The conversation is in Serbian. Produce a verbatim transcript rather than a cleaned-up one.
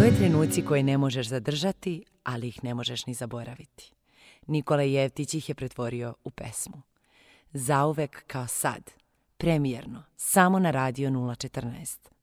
Postoje trenuci koje ne možeš zadržati, ali ih ne možeš ni zaboraviti. Nikola Jevtić ih je pretvorio u pesmu. Zauvek kao sad, premijerno, samo na Radio nula četrnaest.